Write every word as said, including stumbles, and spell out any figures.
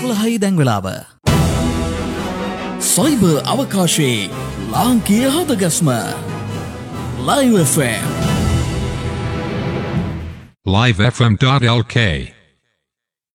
එකොළහයි දැන් වෙලාව. සයිබර් අවකාශයේ ලාංකීය හදගස්ම Live F M live f m dot l k